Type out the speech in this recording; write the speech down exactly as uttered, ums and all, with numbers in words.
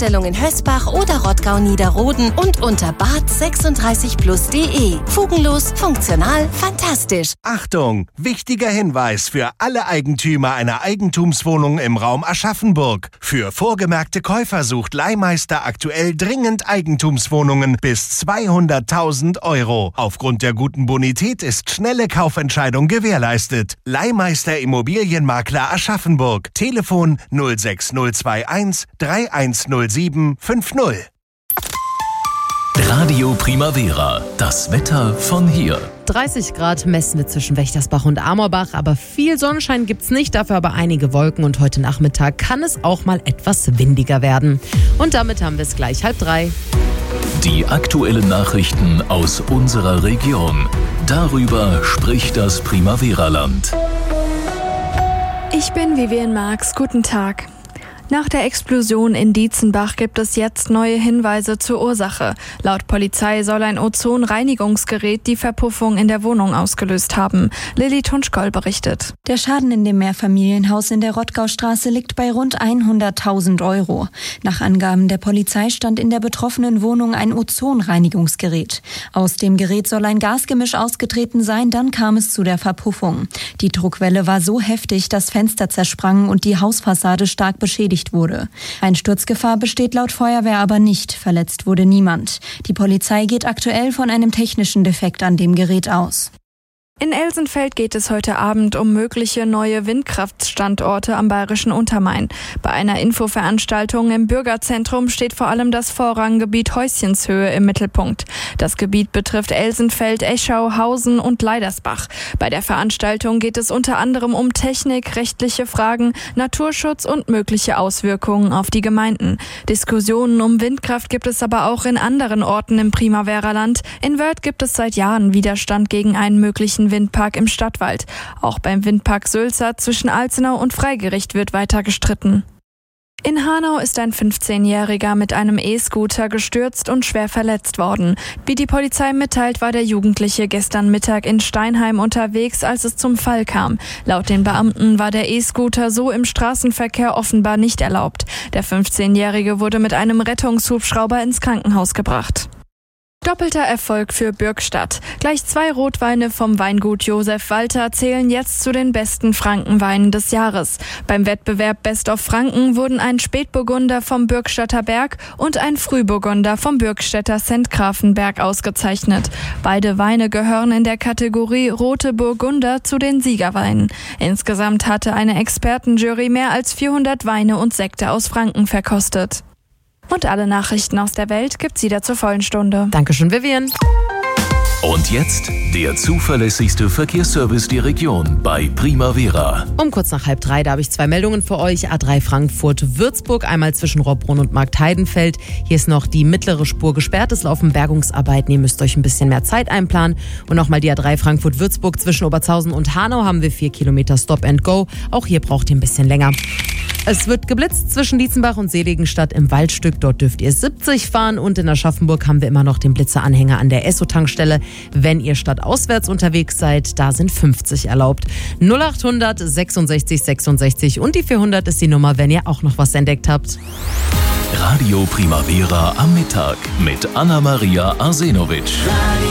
Bestellung in Hösbach oder Rottgau-Niederroden und unter bad sechsunddreißig plus punkt de. Fugenlos, funktional, fantastisch. Achtung! Wichtiger Hinweis für alle Eigentümer einer Eigentumswohnung im Raum Aschaffenburg. Für vorgemerkte Käufer sucht Leihmeister aktuell dringend Eigentumswohnungen bis zweihunderttausend Euro. Aufgrund der guten Bonität ist schnelle Kaufentscheidung gewährleistet. Leihmeister Immobilienmakler Aschaffenburg. Telefon null sechs null zwei eins drei eins null sieben fünf null. Radio Primavera, das Wetter von hier. dreißig Grad messen wir zwischen Wächtersbach und Amorbach, aber viel Sonnenschein gibt's nicht, dafür aber einige Wolken und heute Nachmittag kann es auch mal etwas windiger werden. Und damit haben wir es gleich halb drei. Die aktuellen Nachrichten aus unserer Region. Darüber spricht das Primavera-Land. Ich bin Vivian Marx, guten Tag. Nach der Explosion in Dietzenbach gibt es jetzt neue Hinweise zur Ursache. Laut Polizei soll ein Ozonreinigungsgerät die Verpuffung in der Wohnung ausgelöst haben. Lilly Tunschkoll berichtet. Der Schaden in dem Mehrfamilienhaus in der Rottgaustraße liegt bei rund hunderttausend Euro. Nach Angaben der Polizei stand in der betroffenen Wohnung ein Ozonreinigungsgerät. Aus dem Gerät soll ein Gasgemisch ausgetreten sein, dann kam es zu der Verpuffung. Die Druckwelle war so heftig, dass Fenster zersprangen und die Hausfassade stark beschädigt wurde. Einsturzgefahr besteht laut Feuerwehr aber nicht. Verletzt wurde niemand. Die Polizei geht aktuell von einem technischen Defekt an dem Gerät aus. In Elsenfeld geht es heute Abend um mögliche neue Windkraftstandorte am bayerischen Untermain. Bei einer Infoveranstaltung im Bürgerzentrum steht vor allem das Vorranggebiet Häuschenshöhe im Mittelpunkt. Das Gebiet betrifft Elsenfeld, Eschau, Hausen und Leidersbach. Bei der Veranstaltung geht es unter anderem um Technik, rechtliche Fragen, Naturschutz und mögliche Auswirkungen auf die Gemeinden. Diskussionen um Windkraft gibt es aber auch in anderen Orten im Primavera-Land. In Wörth gibt es seit Jahren Widerstand gegen einen möglichen Windpark im Stadtwald. Auch beim Windpark Sülza zwischen Alzenau und Freigericht wird weiter gestritten. In Hanau ist ein fünfzehnjähriger mit einem E-Scooter gestürzt und schwer verletzt worden. Wie die Polizei mitteilt, war der Jugendliche gestern Mittag in Steinheim unterwegs, als es zum Fall kam. Laut den Beamten war der E-Scooter so im Straßenverkehr offenbar nicht erlaubt. Der fünfzehnjährige wurde mit einem Rettungshubschrauber ins Krankenhaus gebracht. Doppelter Erfolg für Bürgstadt. Gleich zwei Rotweine vom Weingut Josef Walter zählen jetzt zu den besten Frankenweinen des Jahres. Beim Wettbewerb Best of Franken wurden ein Spätburgunder vom Bürgstadter Berg und ein Frühburgunder vom Bürgstädter Sankt Grafenberg ausgezeichnet. Beide Weine gehören in der Kategorie Rote Burgunder zu den Siegerweinen. Insgesamt hatte eine Expertenjury mehr als vierhundert Weine und Sekte aus Franken verkostet. Und alle Nachrichten aus der Welt gibt's wieder zur vollen Stunde. Dankeschön, Vivian. Und jetzt der zuverlässigste Verkehrsservice der Region bei Primavera. Um kurz nach halb drei, da habe ich zwei Meldungen für euch. A drei Frankfurt-Würzburg, einmal zwischen Robbrunn und Marktheidenfeld. Hier ist noch die mittlere Spur gesperrt. Es laufen Bergungsarbeiten. Ihr müsst euch ein bisschen mehr Zeit einplanen. Und nochmal die A drei Frankfurt-Würzburg zwischen Obertshausen und Hanau haben wir vier Kilometer Stop and Go. Auch hier braucht ihr ein bisschen länger. Es wird geblitzt zwischen Dietzenbach und Seligenstadt im Waldstück. Dort dürft ihr siebzig fahren. Und in Aschaffenburg haben wir immer noch den Blitzeranhänger an der Esso-Tankstelle. Wenn ihr stadtauswärts unterwegs seid, da sind fünfzig erlaubt. null achthundert sechsundsechzig sechsundsechzig und die vierhundert ist die Nummer, wenn ihr auch noch was entdeckt habt. Radio Primavera am Mittag mit Anna-Maria Arsenovic. Radio